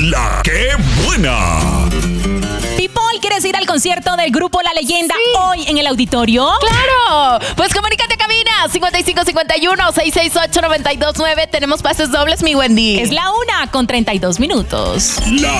La que buena. People, ¿quieres ir al concierto del grupo La Leyenda hoy en el auditorio? ¡Claro! Pues comunícate a cabina 5551-668-929. Tenemos pases dobles, mi Wendy. Es la 1:32. La